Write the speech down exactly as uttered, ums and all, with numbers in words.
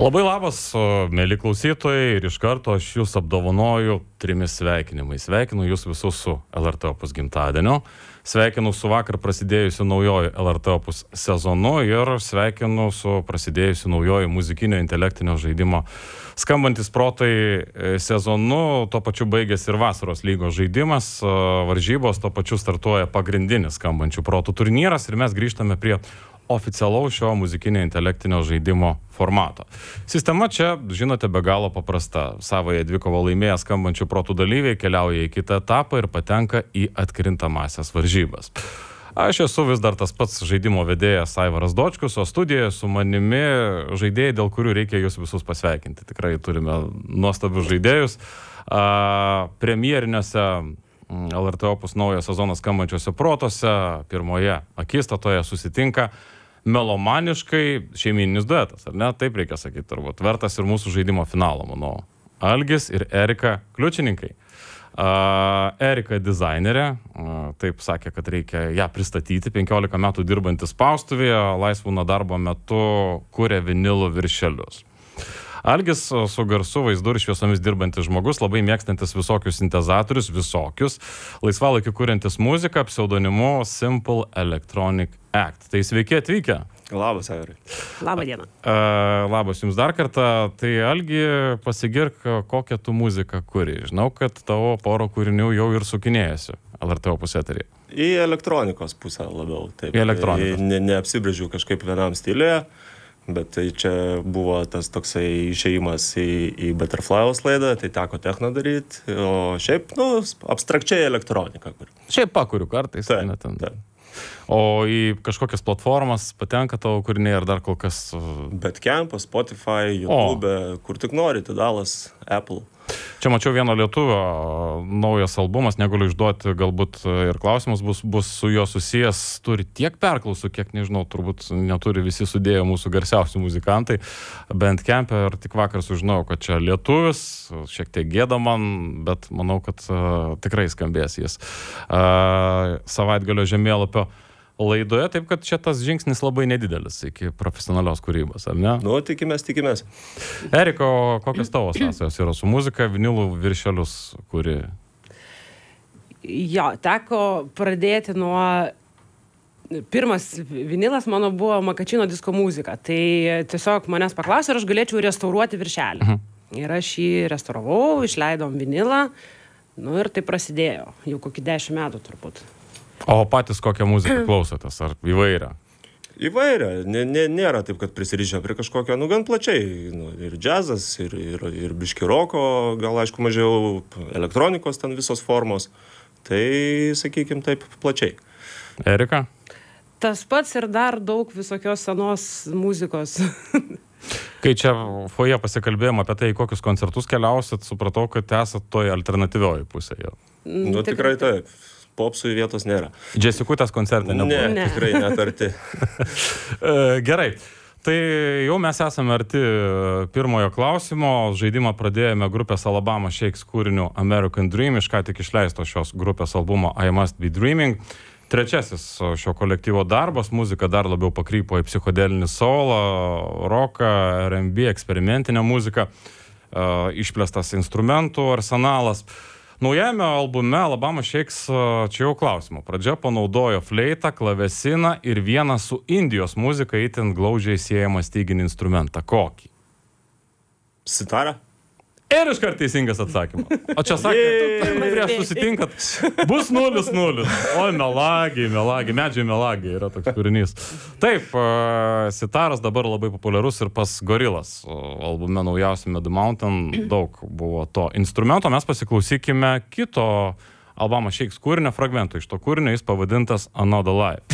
Labai labas, mėly klausytojai, ir iš karto aš jūs apdovanoju trimis sveikinimais. Sveikinu jūs visus su L R T Opus gimtadieniu, sveikinu su vakar prasidėjusiu naujoju L R T Opus sezonu ir sveikinu su prasidėjusiu naujoju muzikinio intelektinio žaidimo Skambantis protai sezonu. Tuo pačiu baigėsi ir vasaros lygos žaidimas, varžybos, tuo pačiu startuoja pagrindinis Skambančių protų turnyras ir mes grįžtame prie oficialaus šio muzikinio intelektinio žaidimo formato. Sistema čia, žinote, be galo paprasta. Savoje dvikovą laimėję Skambančių protų dalyviai keliauja į kitą etapą ir patenka į atkrintamąsias varžybas. Aš esu vis dar tas pats žaidimo vedėjas Aivaras Dočkus, o studijoje su manimi žaidėjai, dėl kurių reikia jūs visus pasveikinti. Tikrai turime nuostabius žaidėjus. Premjeriniuose L R T Opus naujo sezono Skambančiuose protuose pirmoje akistatoje susitinka melomaniškai šeimininis duetas, ar ne? Taip reikia sakyti, turbūt. Vertas ir mūsų žaidimo finalo, manau. Algis ir Erika Kliučininkai. Uh, Erika dizainerė, uh, taip sakė, kad reikia ją pristatyti, penkiolika metų dirbantis spaustuvėje, laisvų nuo darbo metu kuria vinilų viršelius. Algis su garsu, vaizdu ir šviesomis dirbantis žmogus, labai mėgstantis visokius sintezatorius, visokius, laisvalaikiu kuriantis muziką, pseudonimu Simple Electronic Act. Tai sveiki atvykę. Labas, Aivarai. Labą dieną. Uh, labas jums dar kartą. Tai Algi, pasigirk, kokią tu muziką kuri. Žinau, kad tavo poro kūrinių jau ir sukinėjasi L R T Opus eteryje. Į elektronikos pusę labiau. Taip. Į elektronikos. Ne, neapsibrėžiau kažkaip vienam stiliuje, bet tai čia buvo tas toksai išėjimas į, į Butterfly'aus laidą, tai teko techno daryti, o šiaip, nu, abstrakčiai elektronika. Kur. Šiaip pakuriu kartais. Taip, ne, ten. taip. O į kažkokias platformas patenka tavo kūriniai ar dar kol kas... Bandcamp, Spotify, YouTube, o. Kur tik nori, Tidalas, Apple. Čia mačiau vieno lietuvio naujas albumas, negaliu išduoti, galbūt ir klausimas bus, bus su juo susijęs, turi tiek perklausų, kiek, nežinau, turbūt neturi visi sudėję mūsų garsiausi muzikantai Bandcamp'e, ir tik vakar sužinojau, kad čia lietuvis, šiek tiek gėda man, bet manau, kad uh, tikrai skambės jis uh, savaitgalio žemėlapio laidoje, taip kad čia tas žingsnis labai nedidelis iki profesionalios kūrybos, ar ne? Nu, tikimės, tikimės. Eriko, kokios tavo sąsajos yra su muzika, vinilų viršelius, kuri? Jo, teko pradėti nuo... Pirmas vinilas mano buvo Makačino disko muzika. Tai tiesiog manęs paklausė, ar aš galėčiau restauruoti viršelį. Mhm. Ir aš jį restauravau, išleidom vinilą. Nu ir tai prasidėjo. Jau kokį dešimt metų turbūt. O patys kokią muziką klausotės? Ar įvairią? Įvairią. Nė, nė, nėra taip, kad prisirišę prie kažkokio, nu, gan plačiai. Nu, ir džiazas, ir, ir, ir biški roko, gal aišku mažiau elektronikos ten visos formos. Tai, sakykim, taip plačiai. Erika? Tas pats ir dar daug visokios senos muzikos. Kai čia foje pasikalbėjom apie tai, kokius koncertus keliausit, supratau, kad esat toj alternatyvioji pusėje. Nu, tikrai taip. Popsui vietos nėra. Džesikutės koncerte nebuvo. Ne, ne. Tikrai net arti. Gerai. Tai jau mes esame arti pirmojo klausimo. Žaidimą pradėjome grupės Alabama Shakes kūriniu American Dream, iš ką tik išleisto šios grupės albumo I Must Be Dreaming. Trečiasis šio kolektyvo darbas, muzika dar labiau pakrypo į psichodelinį soulą, roką, R and B, eksperimentinę muziką, išplėstas instrumentų arsenalas. Naujame albume Alabama Shakes, čia jau klausimo, pradžia panaudojo fleitą, klavesiną ir vieną su Indijos muzika itin glaudžiai siejamą styginį instrumentą. Kokį? Sitarą? Ir iškart teisingas atsakymas. O čia sakė, prieš susitinkat, bus nulis nulis. Oi, melagiai, melagiai, medžiai melagiai yra toks kūrinys. Taip, uh, sitaras dabar labai populiarus ir pas Gorillaz. Albume naujausiame The Mountain daug buvo to instrumento. Mes pasiklausykime kito Alabama Shakes kūrinio fragmento. Iš to kūrinio jis pavadintas Another Life.